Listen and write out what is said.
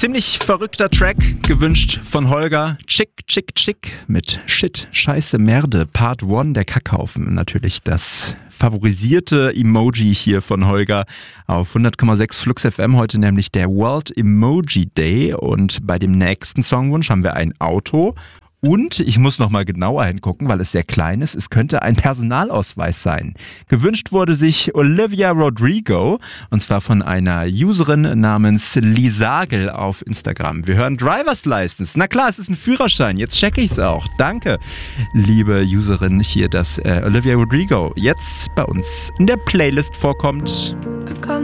Ziemlich verrückter Track, gewünscht von Holger. Chick, chick, chick mit Shit, Scheiße, Merde, Part 1, der Kackhaufen. Natürlich das favorisierte Emoji hier von Holger auf 100,6 Flux FM. Heute nämlich der World Emoji Day. Und bei dem nächsten Songwunsch haben wir ein Auto. Und ich muss nochmal genauer hingucken, weil es sehr klein ist. Es könnte ein Personalausweis sein. Gewünscht wurde sich Olivia Rodrigo, und zwar von einer Userin namens Lisagel auf Instagram. Wir hören Driver's License. Na klar, es ist ein Führerschein. Jetzt checke ich es auch. Danke, liebe Userin hier, dass Olivia Rodrigo jetzt bei uns in der Playlist vorkommt.